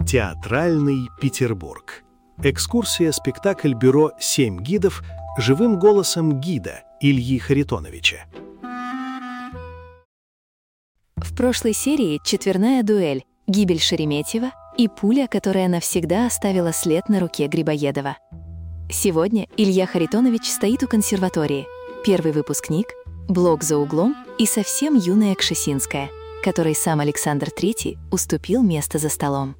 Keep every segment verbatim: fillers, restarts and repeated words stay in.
Театральный Петербург. Экскурсия-спектакль бюро «Семь гидов» живым голосом гида Ильи Харитоновича. В прошлой серии четверная дуэль, гибель Шереметьева и пуля, которая навсегда оставила след на руке Грибоедова. Сегодня Илья Харитонович стоит у консерватории. Первый выпускник, блок за углом и совсем юная Кшесинская, которой сам Александр Третий уступил место за столом.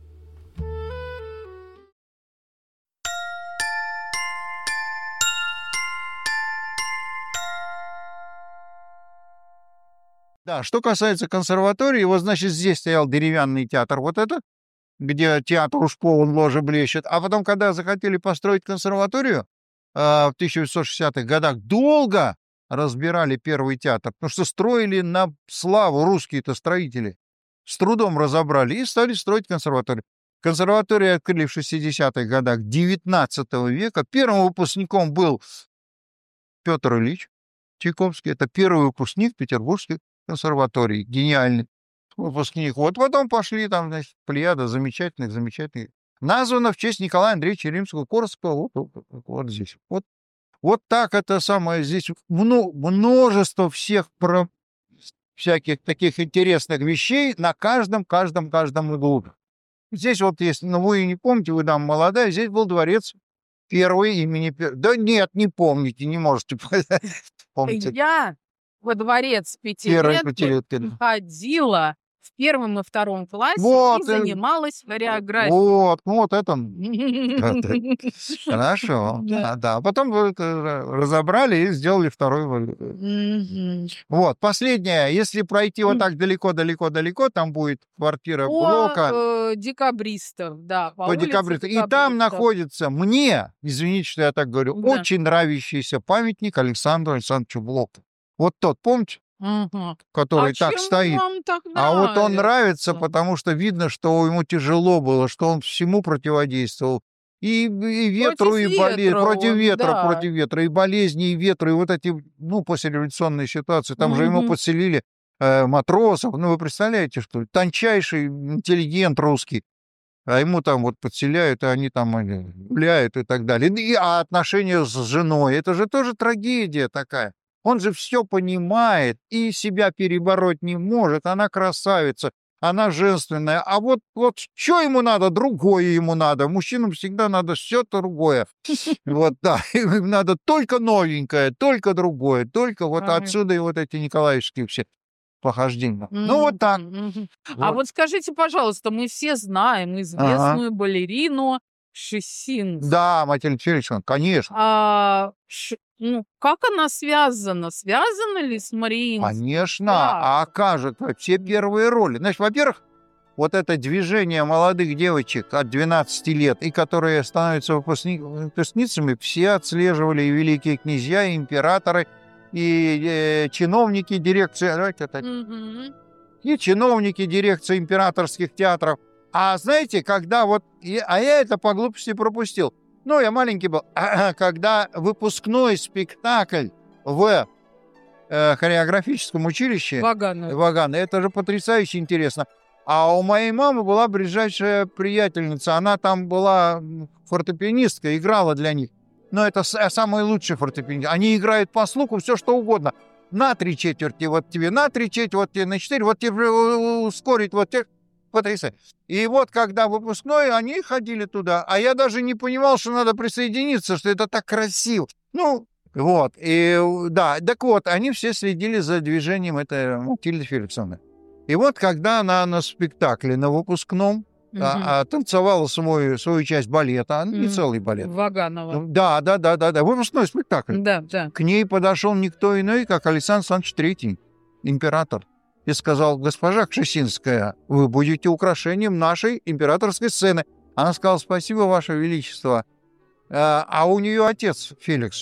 Да, что касается консерватории, вот, значит, здесь стоял деревянный театр, вот этот, где театр уж полон, ложа блещет. А потом, когда захотели построить консерваторию э, в тысяча девятьсот шестидесятых годах, долго разбирали первый театр, потому что строили на славу русские-то строители. С трудом разобрали и стали строить консерваторию. Консерваторию открыли в шестидесятых годах девятнадцатого века. Первым выпускником был Петр Ильич Чайковский. Это первый выпускник Петербургской консерватории. Гениальный выпускник. Вот потом пошли там, значит, плеяда замечательных, замечательных. Названо в честь Николая Андреевича Римского-Корсакова. Вот, вот, вот, вот здесь. Вот, вот так это самое. Здесь множество всех про... всяких таких интересных вещей на каждом, каждом, каждом углу. Здесь вот есть, ну вы не помните, вы там молодая, здесь был дворец первый имени... Да нет, не помните, не можете помнить. Я во дворец пятилетки ходила в первом и втором классе вот, и занималась хореографией. Вот, вот это. Хорошо. Да, да. Потом разобрали и сделали второй. Вот, последнее. Если пройти вот так далеко-далеко-далеко, там будет квартира блока. Декабристов, да. По декабристам. И там находится мне, извините, что я так говорю, очень нравящийся памятник Александру Александровичу Блоку. Вот тот, помните? Угу. Который а так стоит. Так а вот он нравится, потому что видно, что ему тяжело было, что он всему противодействовал. И, и ветру, против и болезни. Против ветра, да. против ветра. И болезни, и ветру. И вот эти, ну, послереволюционные ситуации. Там угу. же ему подселили э, матросов. Ну, вы представляете, что ли? Тончайший интеллигент русский. А ему там вот подселяют, и они там гуляют и так далее. И, а отношения с женой, это же тоже трагедия такая. Он же все понимает и себя перебороть не может. Она красавица, она женственная. А вот, вот что ему надо? Другое ему надо. Мужчинам всегда надо все другое. Вот, да. Им надо только новенькое, только другое. Только вот отсюда и вот эти николаевские все похождения. Ну, вот так. А вот скажите, пожалуйста, мы все знаем известную балерину Кшесинскую. Да, Матильда Феликсовна, конечно. А, ш, ну, как она связана? Связана ли с Мариинским? Конечно. Да. А как же? Все первые роли. Значит, во-первых, вот это движение молодых девочек от двенадцати лет, и которые становятся выпускницами, все отслеживали и великие князья, и императоры, и э, чиновники дирекции... Давайте так. Угу. И чиновники дирекции императорских театров. А знаете, когда вот... А я это по глупости пропустил. Ну, я маленький был. Когда выпускной спектакль в э, хореографическом училище... Ваганы. Ваганы. Это же потрясающе интересно. А у моей мамы была ближайшая приятельница. Она там была фортепианистка, играла для них. Но это самые лучшие фортепианисты. Они играют по слуху все, что угодно. На три четверти вот тебе, на три четверти вот тебе, на четыре, вот тебе ускорить, вот тебе... Потрясающе. И вот, когда выпускной, они ходили туда, а я даже не понимал, что надо присоединиться, что это так красиво. Ну, вот, и да, так вот, они все следили за движением этой Матильды Феликсовны. И вот, когда она на спектакле, на выпускном, угу. а, а, танцевала свою, свою часть балета, не угу. целый балет. Ваганова. Да, да, да, да, да, выпускной спектакль. Да, да. К ней подошел никто иной, как Александр Александрович Третий, император. И сказал: госпожа Кшесинская, вы будете украшением нашей императорской сцены. Она сказала: спасибо, ваше величество. А у нее отец Феликс